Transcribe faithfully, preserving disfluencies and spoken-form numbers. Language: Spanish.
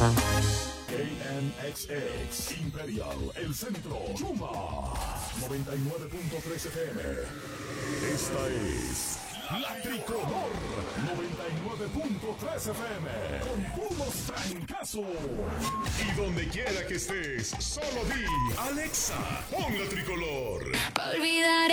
K N X X, Imperial, El Centro, Yuma, noventa y nueve punto tres F M. Esta es La Tricolor, noventa y nueve punto tres F M, con puros trancazos. Y donde quiera que estés, solo di, Alexa, pon La Tricolor. Pa' olvidar